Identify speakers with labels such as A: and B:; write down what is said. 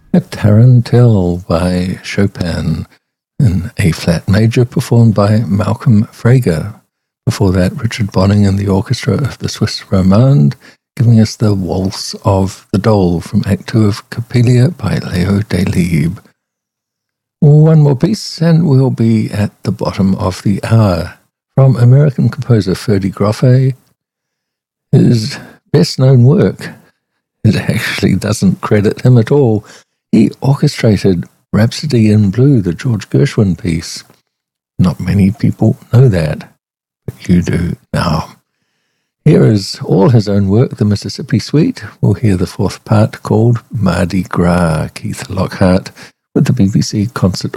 A: A Tarantelle by Chopin in A-flat major, performed by Malcolm Frager. Before that, Richard Bonning and the orchestra of the Swiss Romande, giving us the Waltz of the Dole from Act 2 of Coppelia by Leo Delibes. One more piece and we'll be at the bottom of the hour. From American composer Ferdi Grofé, his best-known work, it actually doesn't credit him at all. He orchestrated Rhapsody in Blue, the George Gershwin piece. Not many people know that, but you do now. Here is all his own work, the Mississippi Suite. We'll hear the fourth part called Mardi Gras, Keith Lockhart, with the BBC Concert